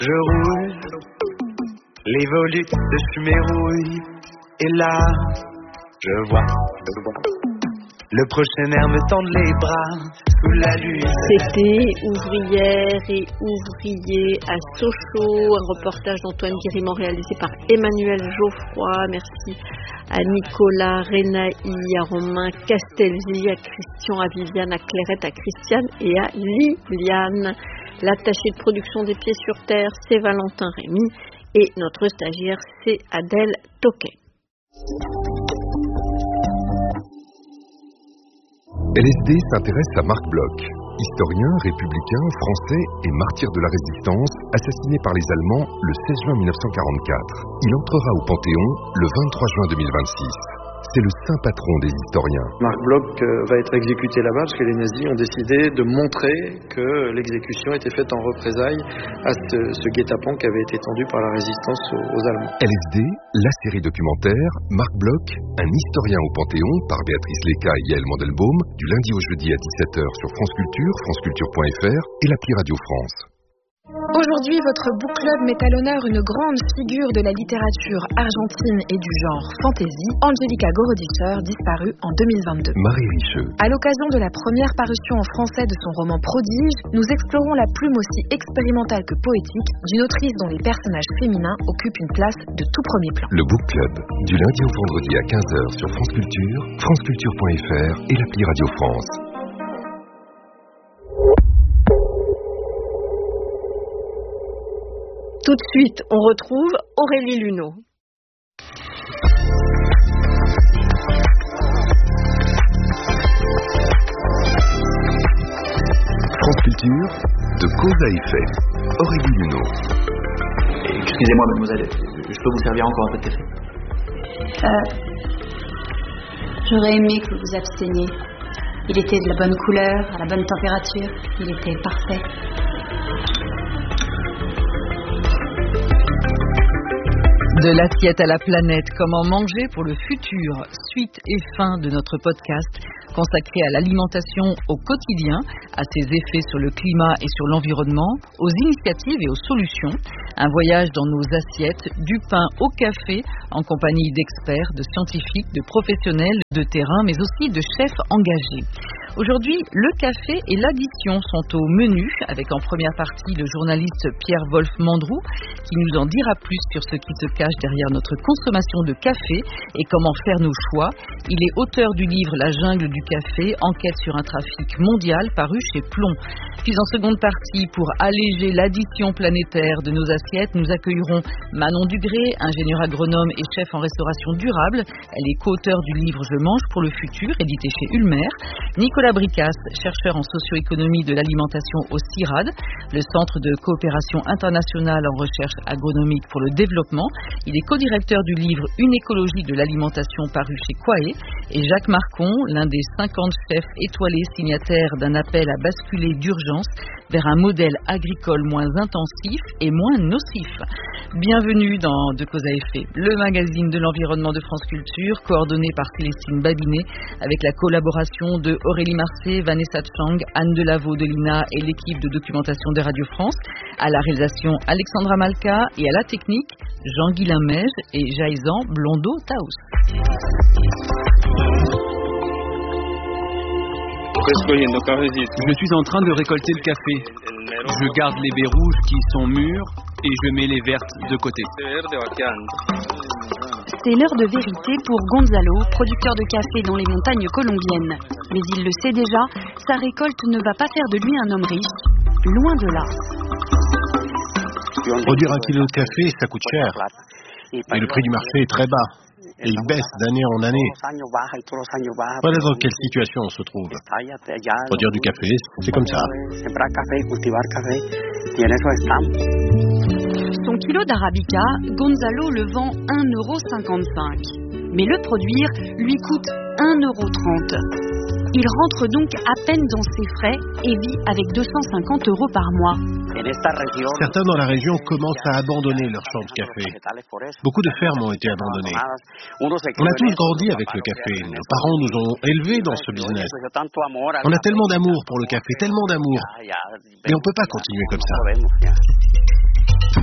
Je roule, les volutes de fumée rouillent, et là, je vois le prochain air me tendre les bras sous la lune. C'était ouvrières et ouvriers à Sochaux, un reportage d'Antoine Guérimont réalisé par Emmanuel Geoffroy. Merci à Nicolas Renaï, à Romain Castelzi, à Christian, à Viviane, à Clairette, à Christiane et à Liliane. L'attaché de production des Pieds sur Terre, c'est Valentin Rémy et notre stagiaire, c'est Adèle Toquet. LSD s'intéresse à Marc Bloch, historien, républicain, français et martyr de la résistance, assassiné par les Allemands le 16 juin 1944. Il entrera au Panthéon le 23 juin 2026. C'est le saint patron des historiens. Marc Bloch va être exécuté là-bas parce que les nazis ont décidé de montrer que l'exécution était faite en représailles à ce guet-apens qui avait été tendu par la résistance aux Allemands. LSD, la série documentaire, Marc Bloch, un historien au Panthéon, par Béatrice Léca et Yael Mandelbaum, du lundi au jeudi à 17h sur France Culture, franceculture.fr et l'appli Radio France. Aujourd'hui, votre book club met à l'honneur une grande figure de la littérature argentine et du genre fantasy, Angélica Gorodischer, disparue en 2022. Marie Richeux. À l'occasion de la première parution en français de son roman Prodige, nous explorons la plume aussi expérimentale que poétique d'une autrice dont les personnages féminins occupent une place de tout premier plan. Le book club, du lundi au vendredi à 15h sur France Culture, franceculture.fr et l'appli Radio France. Tout de suite, on retrouve Aurélie Luneau. France Culture, de cause à effet. Aurélie Luneau. Excusez-moi, mademoiselle, je peux vous servir encore un peu de café? J'aurais aimé que vous vous absteniez. Il était de la bonne couleur, à la bonne température. Il était parfait. De l'assiette à la planète, comment manger pour le futur, suite et fin de notre podcast consacré à l'alimentation au quotidien, à ses effets sur le climat et sur l'environnement, aux initiatives et aux solutions. Un voyage dans nos assiettes, du pain au café, en compagnie d'experts, de scientifiques, de professionnels de terrain, mais aussi de chefs engagés. Aujourd'hui, le café et l'addition sont au menu, avec en première partie le journaliste Pierre-Wolf Mandrou, qui nous en dira plus sur ce qui se cache derrière notre consommation de café et comment faire nos choix. Il est auteur du livre La jungle du café, enquête sur un trafic mondial, paru chez Plomb. Puis en seconde partie, pour alléger l'addition planétaire de nos assiettes, nous accueillerons Manon Dugré, ingénieure agronome et chef en restauration durable. Elle est co-auteure du livre Je mange pour le futur, édité chez Ulmer. Nicolas Bricasse, chercheur en socio-économie de l'alimentation au CIRAD, le Centre de coopération internationale en recherche agronomique pour le développement. Il est co-directeur du livre Une écologie de l'alimentation, paru chez Quae. Et Jacques Marcon, l'un des 50 chefs étoilés signataires d'un appel à basculer d'urgence vers un modèle agricole moins intensif et moins nocif. Bienvenue dans De cause à effet, le magazine de l'environnement de France Culture, coordonné par Célestine Babinet, avec la collaboration de Aurélie Marcet, Vanessa Chang, Anne Delaveau de l'INA et l'équipe de documentation de Radio France. À la réalisation, Alexandra Malka, et à la technique, Jean-Guilain Mège et Jaïzan Blondeau-Taous. Je suis en train de récolter le café. Je garde les baies rouges qui sont mûres et je mets les vertes de côté. C'est l'heure de vérité pour Gonzalo, producteur de café dans les montagnes colombiennes. Mais il le sait déjà, sa récolte ne va pas faire de lui un homme riche. Loin de là. Produire 1 kilo de café, ça coûte cher. Et le prix du marché est très bas. Et il baisse d'année en année. Voilà dans quelle situation on se trouve. Produire du café, c'est comme ça. Son kilo d'arabica, Gonzalo le vend 1,55 €. Mais le produire lui coûte 1,30 €. Il rentre donc à peine dans ses frais et vit avec 250 € par mois. Certains dans la région commencent à abandonner leur champ de café. Beaucoup de fermes ont été abandonnées. On a tous grandi avec le café. Nos parents nous ont élevés dans ce business. On a tellement d'amour pour le café, tellement d'amour. Mais on ne peut pas continuer comme ça.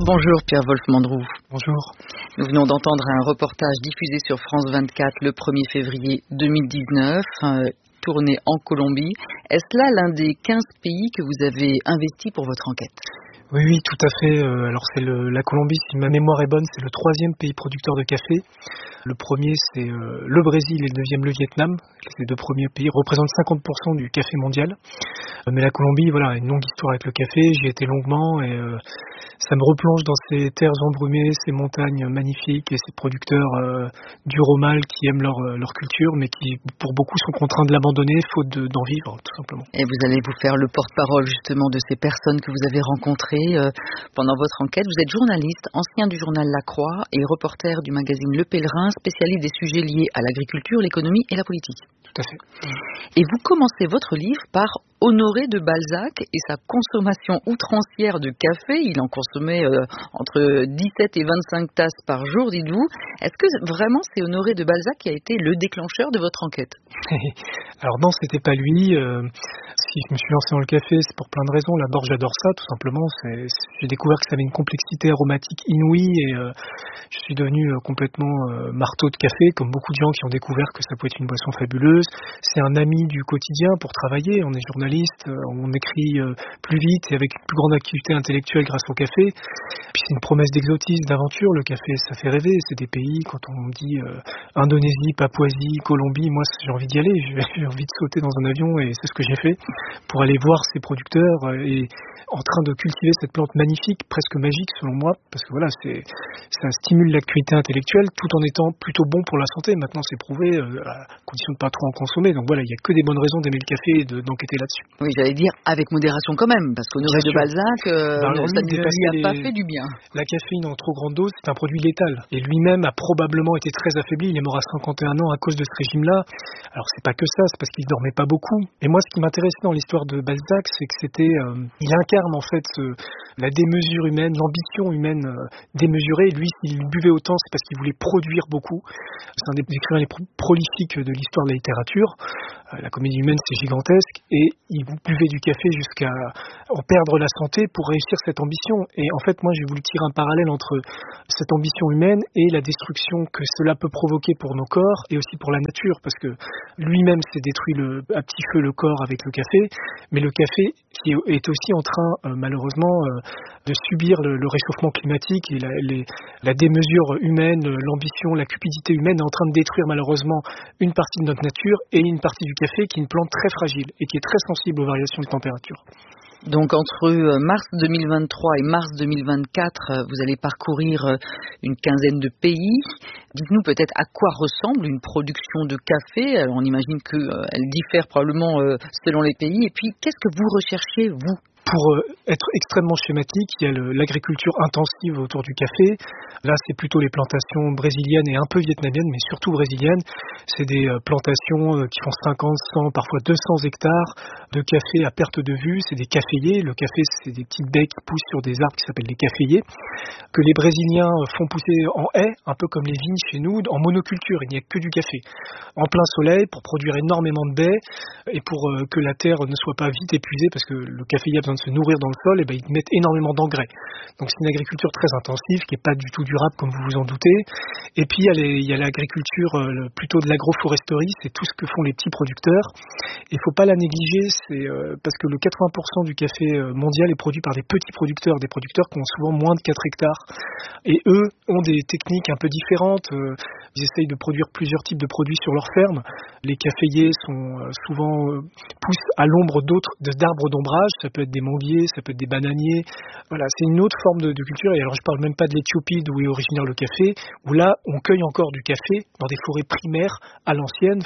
Bonjour Pierre-Wolf Mandroux. Bonjour. Nous venons d'entendre un reportage diffusé sur France 24 le 1er février 2019, tourné en Colombie. Est-ce là l'un des 15 pays que vous avez investi pour votre enquête ? Oui, tout à fait. Alors la Colombie, si ma mémoire est bonne, c'est le 3e pays producteur de café. Le premier, c'est le Brésil et le 2e, le Vietnam. Les 2 premiers pays représentent 50% du café mondial. Mais la Colombie, voilà, a une longue histoire avec le café. J'y étais longuement et ça me replonge dans ces terres embrumées, ces montagnes magnifiques et ces producteurs du Romal qui aiment leur culture, mais qui, pour beaucoup, sont contraints de l'abandonner faute d'en vivre, tout simplement. Et vous allez vous faire le porte-parole justement de ces personnes que vous avez rencontrées pendant votre enquête. Vous êtes journaliste, ancien du journal La Croix et reporter du magazine Le Pèlerin, spécialiste des sujets liés à l'agriculture, l'économie et la politique. Tout à fait. Et vous commencez votre livre par Honoré de Balzac et sa consommation outrancière de café. Il en consommait entre 17 et 25 tasses par jour, dites-vous. Est-ce que vraiment c'est Honoré de Balzac qui a été le déclencheur de votre enquête ? Alors non, c'était pas lui. Si je me suis lancé dans le café, c'est pour plein de raisons. D'abord, j'adore ça, tout simplement. J'ai découvert que ça avait une complexité aromatique inouïe et je suis devenu complètement marteau de café, comme beaucoup de gens qui ont découvert que ça pouvait être une boisson fabuleuse. C'est un ami du quotidien pour travailler. On est journaliste, on écrit plus vite et avec une plus grande activité intellectuelle grâce au café. Puis c'est une promesse d'exotisme, d'aventure. Le café, ça fait rêver. C'est des pays, quand on dit Indonésie, Papouasie, Colombie, moi j'ai envie d'y aller. J'ai envie de sauter dans un avion et c'est ce que j'ai fait pour aller voir ces producteurs et en train de cultiver cette plante magnifique, presque magique selon moi, parce que voilà, ça stimule l'activité intellectuelle tout en étant plutôt bon pour la santé. Maintenant c'est prouvé, à condition de pas trop en consommer. Donc voilà, il y a que des bonnes raisons d'aimer le café et d'enquêter là-dessus. Oui, j'allais dire avec modération quand même, parce qu'Honoré de Balzac, ça ne lui a pas fait du bien. La caféine en trop grande dose, c'est un produit létal. Et lui-même a probablement été très affaibli. Il est mort à 51 ans à cause de ce régime-là. Alors c'est pas que ça, c'est parce qu'il dormait pas beaucoup. Et moi, ce qui m'intéressait dans l'histoire de Balzac, c'est que il incarne en fait la démesure humaine, l'ambition humaine démesurée. Lui, s'il buvait autant, c'est parce qu'il voulait produire beaucoup. C'est un des écrivains les plus prolifiques de l'histoire de la littérature. La comédie humaine, c'est gigantesque. Et il buvait du café jusqu'à en perdre la santé pour réussir cette ambition. Et en fait, moi, j'ai voulu tirer un parallèle entre cette ambition humaine et la destruction que cela peut provoquer pour nos corps et aussi pour la nature. Parce que lui-même s'est détruit à petit feu le corps avec le café, mais le café qui est aussi en train, malheureusement, de subir le réchauffement climatique et la démesure humaine, l'ambition, la cupidité humaine est en train de détruire malheureusement une partie de notre nature et une partie du café qui est une plante très fragile et qui est très sensible aux variations de température. Donc entre mars 2023 et mars 2024, vous allez parcourir une quinzaine de pays. Dites-nous peut-être à quoi ressemble une production de café. Alors on imagine qu'elle diffère probablement selon les pays. Et puis qu'est-ce que vous recherchez, vous ? Pour être extrêmement schématique, il y a l'agriculture intensive autour du café. Là, c'est plutôt les plantations brésiliennes et un peu vietnamiennes, mais surtout brésiliennes. C'est des plantations qui font 50, 100, parfois 200 hectares de café à perte de vue. C'est des caféiers. Le café, c'est des petites baies qui poussent sur des arbres qui s'appellent des caféiers, que les Brésiliens font pousser en haies, un peu comme les vignes chez nous, en monoculture. Il n'y a que du café. En plein soleil, pour produire énormément de baies et pour que la terre ne soit pas vite épuisée, parce que le caféier a besoin de se nourrir dans le sol, et ben ils mettent énormément d'engrais. Donc c'est une agriculture très intensive qui n'est pas du tout durable comme vous vous en doutez. Et puis il y a l'agriculture plutôt de l'agroforesterie, c'est tout ce que font les petits producteurs. Il ne faut pas la négliger, c'est parce que le 80% du café mondial est produit par des petits producteurs, des producteurs qui ont souvent moins de 4 hectares. Et eux ont des techniques un peu différentes. Ils essayent de produire plusieurs types de produits sur leur ferme. Les caféiers sont souvent poussent à l'ombre d'arbres d'ombrage. Ça peut être des manguiers, ça peut être des bananiers. Voilà, c'est une autre forme de culture. Et alors, je parle même pas de l'Éthiopie d'où est originaire le café, où là, on cueille encore du café dans des forêts primaires à l'ancienne.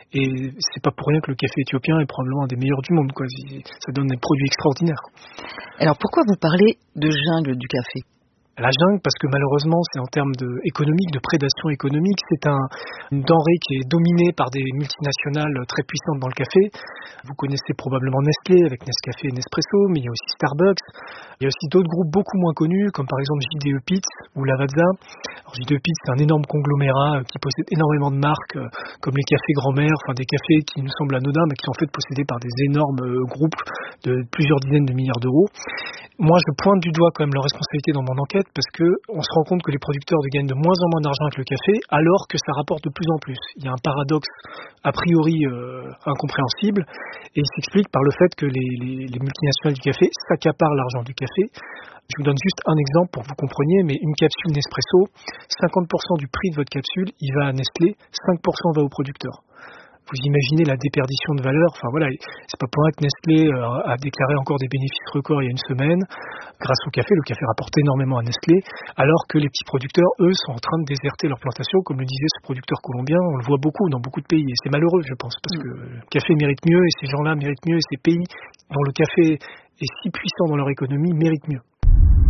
Et c'est pas pour rien que le café éthiopien est probablement un des meilleurs du monde, quoi. Ça donne des produits extraordinaires. Alors, pourquoi vous parlez de jungle du café ? La jungle, parce que malheureusement, c'est en termes économique, de prédation économique, c'est une denrée qui est dominée par des multinationales très puissantes dans le café. Vous connaissez probablement Nestlé avec Nescafé et Nespresso, mais il y a aussi Starbucks. Il y a aussi d'autres groupes beaucoup moins connus, comme par exemple JDE Peet's ou Lavazza. Alors JDE Peet's, c'est un énorme conglomérat qui possède énormément de marques, comme les cafés grand-mère, enfin des cafés qui nous semblent anodins, mais qui sont en fait possédés par des énormes groupes de plusieurs dizaines de milliards d'euros. Moi, je pointe du doigt quand même leur responsabilité dans mon enquête, parce que on se rend compte que les producteurs gagnent de moins en moins d'argent avec le café, alors que ça rapporte de plus en plus. Il y a un paradoxe a priori incompréhensible, et il s'explique par le fait que les multinationales du café s'accaparent l'argent du café. Je vous donne juste un exemple pour que vous compreniez, mais une capsule Nespresso, 50% du prix de votre capsule, il va à Nestlé, 5% va au producteur. Vous imaginez la déperdition de valeur. Enfin voilà, c'est pas pour rien que Nestlé a déclaré encore des bénéfices records il y a une semaine. Grâce au café, le café rapporte énormément à Nestlé, alors que les petits producteurs, eux, sont en train de déserter leur plantation, comme le disait ce producteur colombien. On le voit beaucoup dans beaucoup de pays, et c'est malheureux, je pense, parce que le café mérite mieux, et ces gens-là méritent mieux, et ces pays dont le café est si puissant dans leur économie méritent mieux.